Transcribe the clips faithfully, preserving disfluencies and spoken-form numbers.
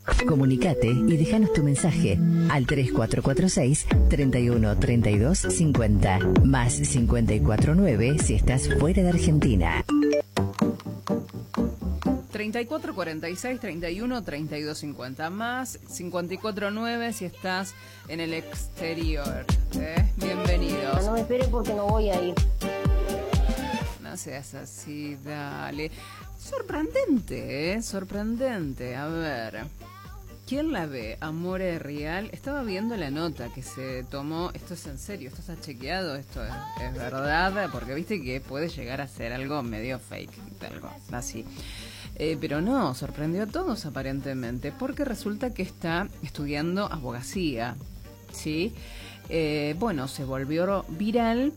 Comunicate y déjanos tu mensaje al tres cuatro cuatro seis, treinta y uno, treinta y dos, cincuenta, más cincuenta y cuatro nueve si estás fuera de Argentina. treinta y cuatro, cuarenta y seis, treinta y uno, treinta y dos, cincuenta, más cincuenta y cuatro nueve si estás en el exterior. ¿eh? Bienvenidos. No me esperes porque no voy a ir. No seas así, dale. Sorprendente, ¿eh? Sorprendente. A ver, ¿quién la ve? Amore Real. Estaba viendo la nota que se tomó. Esto es en serio, esto está chequeado, esto es, es verdad, porque viste que puede llegar a ser algo medio fake, algo así. Eh, pero no, sorprendió a todos aparentemente, porque resulta que está estudiando abogacía, ¿sí? Eh, bueno, se volvió viral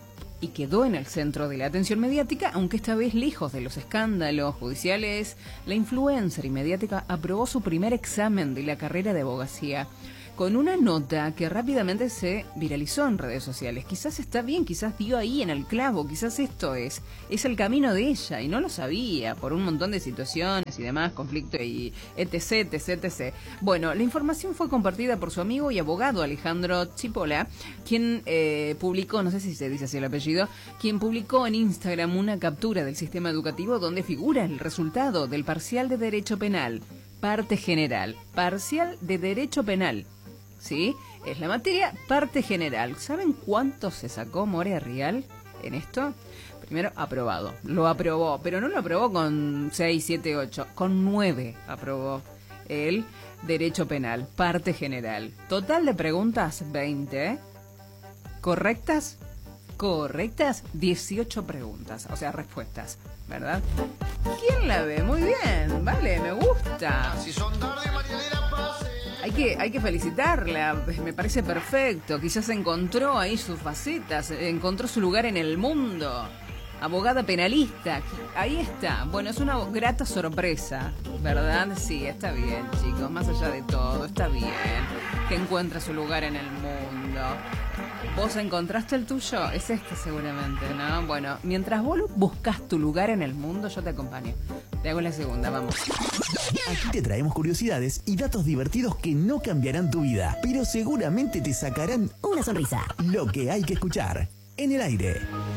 y quedó en el centro de la atención mediática, aunque esta vez lejos de los escándalos judiciales. La influencer y mediática aprobó su primer examen de la carrera de abogacía con una nota que rápidamente se viralizó en redes sociales. Quizás está bien, quizás dio ahí en el clavo, quizás esto es es el camino de ella y no lo sabía por un montón de situaciones y demás, conflicto y etc, etc, etc. Bueno, la información fue compartida por su amigo y abogado Alejandro Chipola, quien eh, publicó, no sé si se dice así el apellido, quien publicó en Instagram una captura del sistema educativo donde figura el resultado del parcial de Derecho Penal, parte general, parcial de Derecho Penal. ¿Sí? Es la materia parte general. ¿Saben cuánto se sacó Morea Real en esto? Primero, aprobado. Lo aprobó, pero no lo aprobó con seis, siete, ocho. Con nueve aprobó el Derecho Penal, parte general. Total de preguntas, veinte. ¿Correctas? Correctas, dieciocho preguntas. O sea, respuestas, ¿verdad? ¿Quién la ve? Muy bien, vale, me gusta. Si son tarde, Marianela, pase. Hay que, hay que felicitarla, me parece perfecto. Quizás encontró ahí sus facetas, encontró su lugar en el mundo. Abogada penalista, ahí está. Bueno, es una grata sorpresa, ¿verdad? Sí, está bien, chicos, más allá de todo, está bien que encuentra su lugar en el mundo. ¿Vos encontraste el tuyo? Es este seguramente, ¿no? Bueno, mientras vos buscas tu lugar en el mundo, yo te acompaño. Te hago la segunda, vamos. Aquí te traemos curiosidades y datos divertidos que no cambiarán tu vida, pero seguramente te sacarán una sonrisa. Lo que hay que escuchar en el aire.